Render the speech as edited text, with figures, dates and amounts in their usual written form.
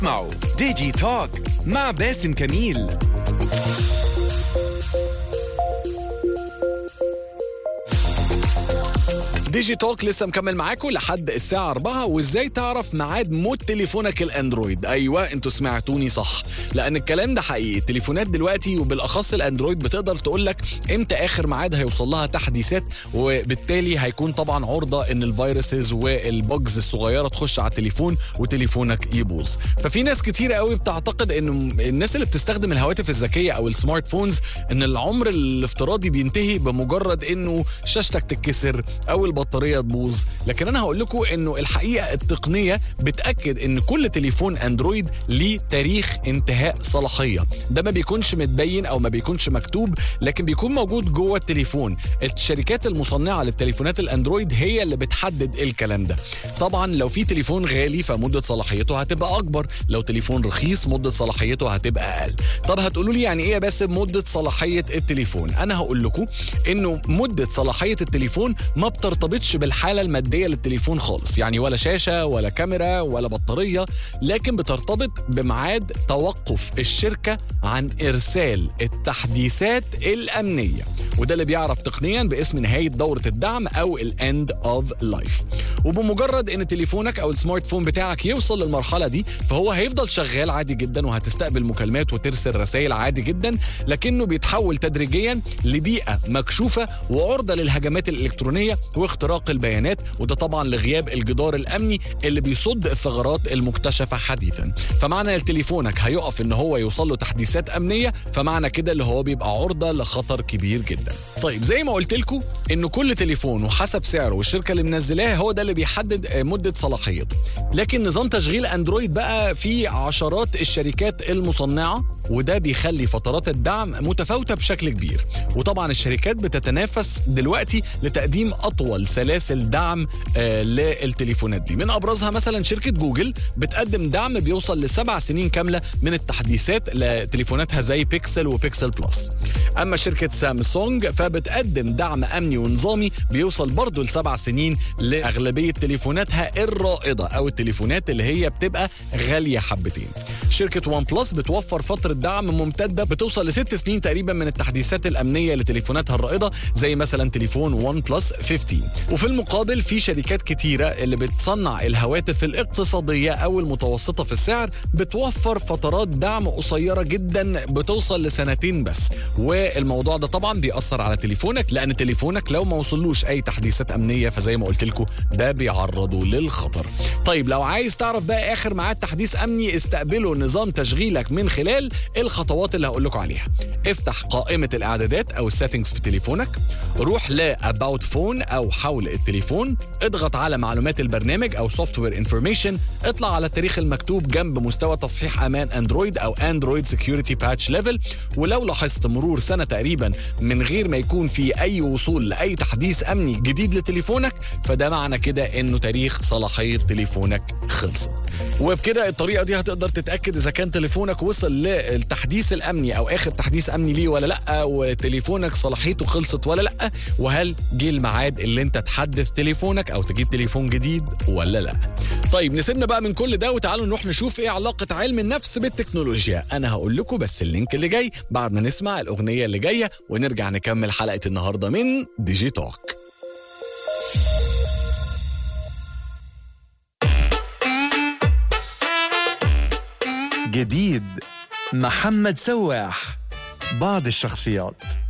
معه ديجي توك مع باسم كميل. ديجي توك لسه مكمل معاكم لحد الساعة 4. وازاي تعرف ميعاد موت تليفونك الاندرويد؟ ايوه انتوا سمعتوني صح، لان الكلام ده حقيقي. التليفونات دلوقتي وبالاخص الاندرويد بتقدر تقولك امتى اخر ميعاد هيوصل لها تحديثات، وبالتالي هيكون طبعا عرضة ان الفيروسز والبجز الصغيرة تخش على التليفون وتليفونك يبوظ. ففي ناس كتيرة قوي بتعتقد ان الناس اللي بتستخدم الهواتف الذكية او السمارت فونز ان العمر الافتراضي بينتهي بمجرد انه شاشتك تتكسر او البطارية تبوظ. لكن انا هقول لكم انه الحقيقة التقنية بتأكد ان كل تليفون اندرويد ليه تاريخ انتهاء صلاحية. ده ما بيكونش متبين او ما بيكونش مكتوب، لكن بيكون موجود جوه التليفون. الشركات المصنعة للتليفونات الاندرويد هي اللي بتحدد الكلام ده. طبعا لو في تليفون غالي فمدة صلاحيته هتبقى اكبر، لو تليفون رخيص مدة صلاحيته هتبقى اقل. طب هتقولوا لي يعني ايه بس مدة صلاحية التليفون؟ انا هقول لكم انه مدة صلاحية التليفون ما بترتبطش بالحالة المادية للتليفون خالص، يعني ولا شاشة ولا كاميرا ولا بطارية، لكن بترتبط بميعاد توقف الشركة عن إرسال التحديثات الأمنية، وده اللي بيعرف تقنيا باسم نهاية دورة الدعم أو الإند أوف لايف. وبمجرد ان تليفونك او السمارت فون بتاعك يوصل للمرحلة دي فهو هيفضل شغال عادي جدا، وهتستقبل مكالمات وترسل رسائل عادي جدا، لكنه بيتحول تدريجيا لبيئة مكشوفة وعرضة للهجمات الإلكترونية واختراق البيانات، وده طبعا لغياب الجدار الأمني اللي بيصد الثغرات المكتشفة حديثا. فمعنى تليفونك هيقف ان هو يوصل له تحديثات أمنية، فمعنى كده اللي هو بيبقى عرضة لخطر كبير جدا. طيب زي ما قلت لكم انه كل تليفون وحسب سعره والشركة اللي منزلاه هو ده اللي بيحدد مدة صلاحيته. لكن نظام تشغيل اندرويد بقى فيه عشرات الشركات المصنعة، وده بيخلي فترات الدعم متفاوتة بشكل كبير. وطبعا الشركات بتتنافس دلوقتي لتقديم أطول سلاسل دعم للتليفونات دي. من أبرزها مثلا شركة جوجل بتقدم دعم بيوصل ل7 سنين كاملة من التحديثات لتليفوناتها زي بيكسل وبيكسل بلس. أما شركة سامسونج فبتقدم دعم أمني ونظامي بيوصل برضو ل7 سنين لأغلبية تليفوناتها الرائدة أو التليفونات اللي هي بتبقى غالية حبتين. شركة وان بلس بتوفر فترة دعم ممتدة بتوصل ل6 سنين تقريبا من التحديثات الأمنية لتليفوناتها الرائدة زي مثلا تليفون وان بلس 15. وفي المقابل في شركات كتيرة اللي بتصنع الهواتف الاقتصادية أو المتوسطة في السعر بتوفر فترات دعم قصيرة جدا بتوصل لسنتين بس. والموضوع ده طبعا بيأثر على تليفونك، لأن تليفونك لو ما وصلوش أي تحديثات أمنية فزي ما قلت لكم ده بيعرضه للخطر. طيب لو عايز تعرف بقى آخر ميعاد تحديث أمني استقبله نظام تشغيلك من خلال الخطوات اللي هقول لكم عليها. افتح قائمة الإعدادات أو السيتنجز في تليفونك، روح ل About Phone أو حول التليفون، اضغط على معلومات البرنامج أو Software Information، اطلع على التاريخ المكتوب جنب مستوى تصحيح أمان أندرويد أو Android Security Patch Level. ولو لاحظت مرور سنة تقريبا من غير ما يكون في أي وصول لأي تحديث أمني جديد لتليفونك فده معنى كده إنه تاريخ صلاحية تليفونك خلصت. وبكده الطريقة دي هتقدر تتأكد إذا كان تليفونك وصل للتحديث الأمني أو آخر تحديث أمني ليه ولا لأ، وتليفونك صلاحيته خلصت ولا لأ، وهل جه الميعاد اللي انت تحدث تليفونك أو تجيب تليفون جديد ولا لأ. طيب نسيبنا بقى من كل ده وتعالوا نروح نشوف ايه علاقة علم النفس بالتكنولوجيا. أنا هقول لكم بس اللينك اللي جاي بعد ما نسمع الأغنية اللي جاية ونرجع نكمل حلقة النهاردة من ديجي توك. جديد محمد سواح. بعض الشخصيات.